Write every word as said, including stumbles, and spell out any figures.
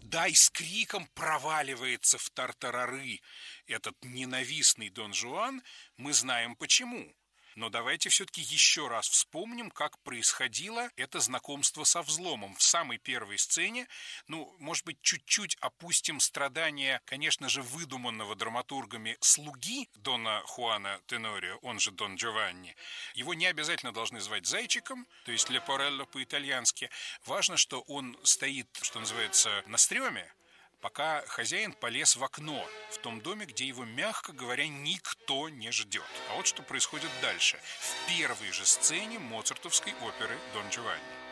Да, и с криком проваливается в тартарары этот ненавистный Дон Жуан, мы знаем почему. Но давайте все-таки еще раз вспомним, как происходило это знакомство со взломом. В самой первой сцене, ну, может быть, чуть-чуть опустим страдания, конечно же, выдуманного драматургами слуги Дона Хуана Тенорио, он же Дон Джованни. Его не обязательно должны звать зайчиком, то есть Лепорелло по-итальянски. Важно, что он стоит, что называется, на стреме, пока хозяин полез в окно в том доме, где его, мягко говоря, никто не ждет. А вот что происходит дальше, в первой же сцене моцартовской оперы «Дон Джованни».